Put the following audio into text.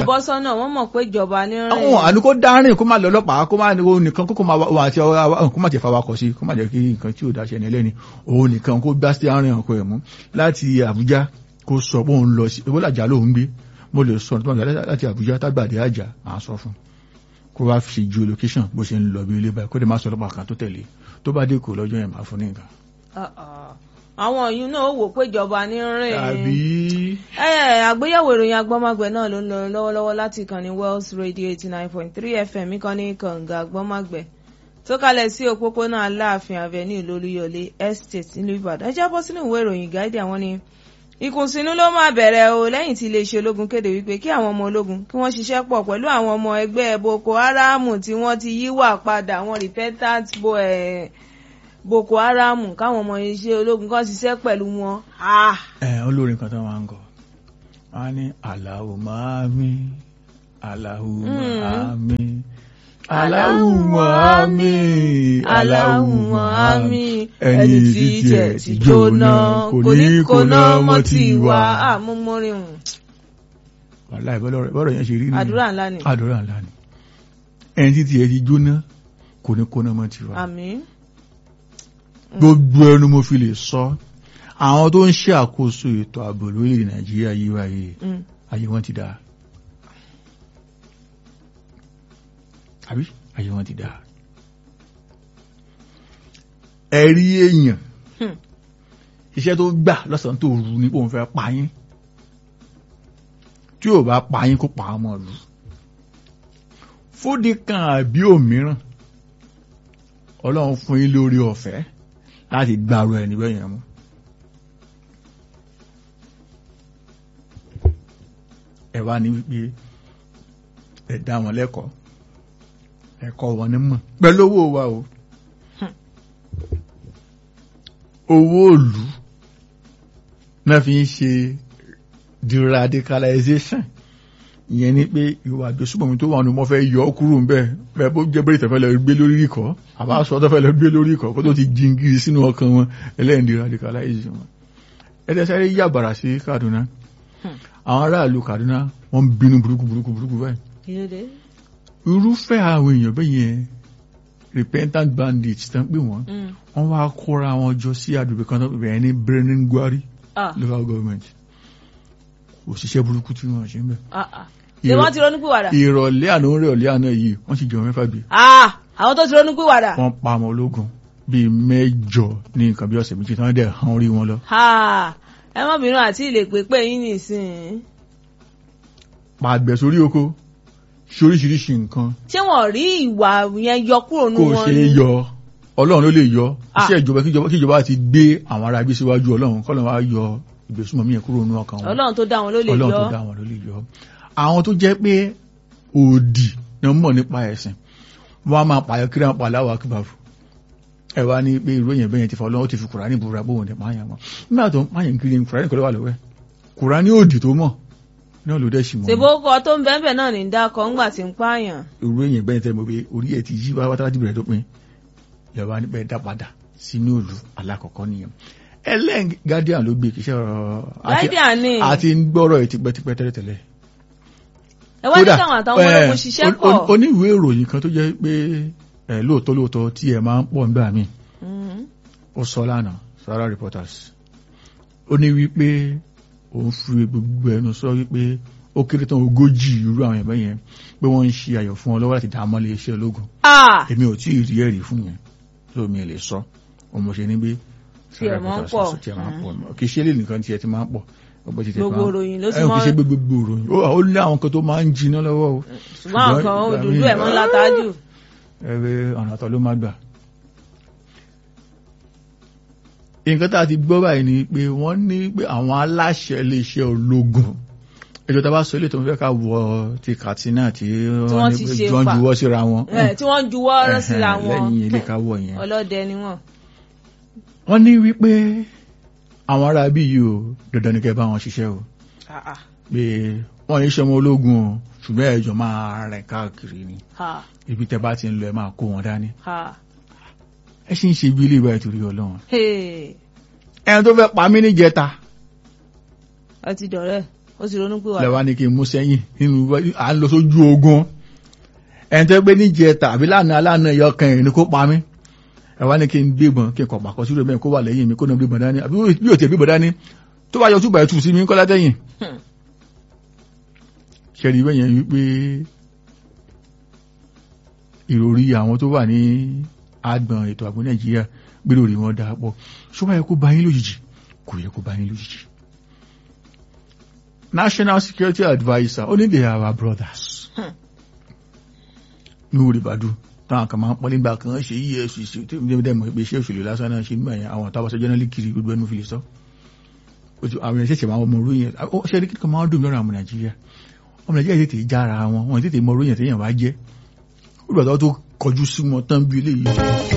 bọ́ sọ́nà wọ́n mọ̀ pé ìjọba ní rìn. àwọn àníkó dárìn kó má lọ ọlọ́pàá kó má nìkan kó má wà àti kó má jẹ́ fawakọ̀ sí kó má jẹ́ kí nǹkan tí ò dáṣẹ́ ní ẹlẹ́ni òun nìkan kó gbá sí àárín ọkọ̀ ẹ̀ mú láti Àbújá kó sọ pé òun lọ sí ìwọ́làjà lóun gbé mo lè sọ láti Àbújá tágbàdé àjà máa sọ fún kó wá fi geolocation bó ṣe ń lọ bí ilé báyìí kó dẹ̀ má sọ ọlọ́pàá kan tó tẹ̀lé tó bá dé kò lọ́jọ́ yẹn máa fún ní nǹkan. àwọn yìí náà wò pé ìjọba ní rìn. tàbí. àgbéyẹ̀wò ìròyìn agbọ́mágbẹ̀ náà ló ń lọ lọ́wọ́lọ́wọ́ láti ìkànnì Wells Radio 89.3 FM ìkànnì kànga agbọ́mágbẹ̀ tó kalẹ̀ sí òpópónà Aláàfin Avenue lólúyọ̀lé Estate nílùú Ìbàdàn. ẹ jábọ́ sínú ìwé ìròyìn Guardian àwọn ni ìkùnsínú ló máa bẹ̀rẹ̀ o lẹ́yìn tí iléeṣẹ́ ológun kéde wípé kí àwọn ọmọ ológun kí wọ́n ṣiṣẹ́ pọ̀ pẹ̀lú àwọn ọmọ ẹgbẹ́ Boko Haram tí wọ́n ti yíwà padà àwọn repentant Boko Haram káwọn ọmọ iṣẹ́ ológun kan ṣiṣẹ́ pẹ̀lú wọn. olórin kan tó máa ń kọ wọn ní Allahumma àmín Allahumma àmín Allahumma àmín Allahumma àmín ẹni tí jẹ ti jóná kò ní kóná mọ́ ti wá. àmúmọ́rin hùn. wàláì bọ́rọ̀ yẹn ṣe rí ni àdúrà ńlá ni. àdúrà ńlá ni ẹni tí tiẹ̀ ti jóná kò ní kóná mọ́ ti wá. àmín. gbogbo ẹnu mo fi lè sọ àwọn tó ń ṣe àkóso ètò ààbò lórílẹ̀ Nàìjíríà yìí wáyé ayé wọn ti dáa. àbí ayé wọn ti dáa. ẹ̀rí èèyàn iṣẹ́ tó gbà lọ́sàn-án tó rú ní òun fẹ́ pa yín tí ò bá pa yín kó pa ọmọ ìlú fúdi kan àbí òmíràn Ọlọ́run fún yín lórí ọ̀fẹ́ láti gbàrú ẹni bẹ́ẹ̀ yẹn mú. ẹ wá ní wípé ẹ dá wọn lẹ́kọ̀ọ́ ẹ̀kọ́ wọn ní mọ̀ pẹ̀lú owó wa o owó òlú náà fi ń ṣe deradicalization ìyẹn ni pé ìwà àjọṣùpọ̀mí tó wà ní wọ́n fẹ́ yọ kúrò ń bẹ́ẹ̀ bó jẹ́ bẹ́ẹ̀ tẹ́fẹ́ lọ gbé lórí ìkọ́ àbá sọ tẹ́fẹ́ lọ gbé lórí ìkọ́ kó tó ti jingiri sínú ọkàn wọn ẹlẹ́yìn deradicalization wọn. ẹ̀dẹ́sẹ́rẹ́ yàbàrà sí Kaduna àwọn aráàlú Kaduna wọ́n ń bínú burúkú báyìí. irúfẹ́ àwọn èèyàn bẹ́ẹ̀ yẹn repentant bandits tán pé wọ́n wá kóra wọn jọ sí àdúgbò kan tó bẹ̀rẹ̀ ní Birnin Gwari local government òṣìṣẹ́ burúkú tí wọ́n ṣe ń bẹ̀. ṣé wọ́n ti ronú pìwàdà. ìrọ̀lẹ́ àná yìí wọ́n sì jọ 6 gbé. àwọn tó ti ronú pìwàdà. wọ́n pa ọmọ ológun bíi 8 ní nǹkan bí ọ̀sẹ̀ méjì tí wọ́n dẹ̀ hàn orí wọn lọ. ẹ má bínú àti ilé pépé yín nìsín. pàgbẹ̀ sórí oko ṣoríṣiríṣi nǹkan. ṣé wọ́n rí ìwà yẹn yọ kúrò nínú wọn. kò ṣeé yọ Ọlọ́run ló lè yọ iṣẹ́ ìjọba kíjọba ti gbé àwọn ará bí síwájú Ọlọ́run kọ́lọ́run wá yọ ìgbésùnmọ̀ míyẹn kúrò nínú ọkàn wọn. Ọlọ́run tó dá wọn ló lè yọ. Ọlọ́run tó dá wọn ló lè yọ. àwọn tó jẹ́ pé òdì ni wọ́n mọ̀ nípa ẹ̀sìn wọ́n á máa pààyàn kiri àwọn pààlà wà kíbàfù ẹ wá ní pé irú èèyàn bẹ́yẹn ti fọ Ọlọ́run ti fi Kùránì búra bóun ní pààyàn wọn nígbà tó ń pààyàn kiri ní Kùránì kọ́ ló wà lọ́wọ́ ẹ̀ Kùránì òdì tó mọ̀ náà ló dẹ̀ sì mọ̀. ṣèbó kọ tó ń bẹ́ẹ̀ náà ní dákọ̀ ńgbà tí ń pààyàn. irú èèyàn bẹ́yẹn tẹ́ mọ̀ pé orí ẹ̀ ti yí wáwátá láti bẹ̀rẹ̀ tó pin ìjọba nípa ẹ̀dá padà sínú ìlú alákọ̀ọ́kọ́ nìyẹn. ẹlẹ́n Guardian ló gbé kíṣẹ́ Guardian ni àti ń gbọ́rọ̀ ẹ̀ tipẹ́tipẹ́ tẹ́lẹ̀tẹ́lẹ̀. ẹ wá ní káwọn àtàwọn ológun ṣiṣẹ́ pọ̀. oníwèé ìròyìn kan tó jẹ́ pé lóòótọ́ tí ẹ máa ń pọ̀ nígbà míì ó sọ lánàá Sahara Reporters ó ní wípé òun fi gbogbo ẹnu sọ wípé ó kéré tán 40 irú àwọn ẹ̀mọ́ yẹn pé wọ́n ń ṣe àyọ̀ fún ọ lọ́wọ́ láti dá mọ́lé iṣẹ́ ológun. èmi ò tí ì rí ẹ̀rí fún yẹn tó mi lè sọ ọmọ ṣe ní bí tí ẹ̀ máa ń pọ̀ kì í ṣe lè nìkan tí ẹ ti máa ń pọ̀ gbogbo ìròyìn ló sì mọ́ kì í ṣe gbogbo ìròyìn ó lé àwọn kan tó máa ń jiná lọ́wọ́ o. ṣùgbọ́n àwọn kan òdùdú ẹ̀ mọ́ látájú. ẹ̀rẹ́ ọ̀nà àtọ̀ ló má gbà. nǹkan tá a ti gbọ́ báyìí ni pé wọ́n ní pé àwọn aláṣẹ iléeṣẹ́ ológun ẹjọ́ tá a bá sọ ilé tó ń fẹ́ ká wọ ti Katsina tí wọ́n juwọ́ síra wọn. tí wọ́n juwọ́ síra wọn lẹ́yìn ilé ká wọ̀ yẹn. ọlọ́dẹ ni wọ́n. wọ́n ní wípé àwọn ará bí yìí o dandan ni kẹ́ bá wọn ṣiṣẹ́ o. pé wọ́n yìí ṣọmọ ológun o ṣùgbọ́n ẹ̀jọ̀ máa rìn káàkiri ni. ibi tẹ́ bá ti ń lọ ẹ máa kó wọn dání. ẹ ṣì ń ṣe bí ilé ìwà ìtòrí Ọlọ́run. ẹni tó fẹ́ pa mí níjẹta. ẹ ti dọ̀rẹ́. ó sì ronú pé wà. lẹ́wà ní kí n mú sẹ́yìn nínú à ń lọ sójú ogun ẹni tó gbé níjẹ tàbí lánàá ẹ̀yọ kan ẹ̀ ní kó pa mí ẹ̀wà ní kí n gbébọn kí n kọ̀ pàkọ́ sí rẹ̀ kó wà lẹ́yìn mi kó náà gbébọn dání àbí bí ò tẹ̀ gbébọn dání tó bá yọ túbà ẹ̀ tù sí mi ń kọ́ látẹ̀yìn. ṣẹ́ni ìwé yẹn wípé ìròrí àwọn tó wà ní àgbọn ètò ààbò Nàìjíríà gbé lórí wọn dáa pọ̀ ṣùgbọ́n yẹ kó bá yín lójijì kò yẹ kó bá yín lójijì. National Security Adviser ó ní they are our brothers. ní orí ìbàdú táwọn kan máa ń pọ́n nígbà kan ṣe EFCC tí ó dẹ̀ mọ̀ pé iṣẹ́ òṣèlú lásán náà ṣe nígbà yẹn àwọn tábàṣẹ jẹ́nẹ́lì kiri gbogbo ẹnu fi lè sọ. àwọn èèyàn ṣẹ̀ṣẹ̀ máa ọmọ orí yẹn ṣe é kí kan máa ń dùn lọ́rọ̀ àwọn Nàìjíríà ọmọ Nàìjíríà tètè jára wọn tètè mọ orí yẹn téèyàn bá jẹ́ ó gbàdọ́ tó kọjú sí wọn tán bí eléyìí.